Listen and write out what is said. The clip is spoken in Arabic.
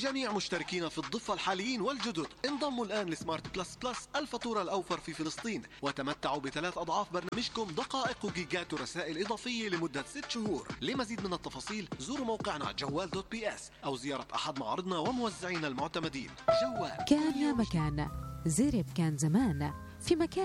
لجميع مشتركين في الضفة الحاليين والجدد، انضموا الآن لسمارت بلس بلس الفاتورة الأوفر في فلسطين، وتمتعوا ب3 أضعاف برنامجكم دقائق وجيجات ورسائل إضافية لمدة 6 شهور. لمزيد من التفاصيل زوروا موقعنا جوال.bs أو زيارة أحد معارضنا وموزعينا المعتمدين. جوال كان يا مكان، زرب كان زمان في مكان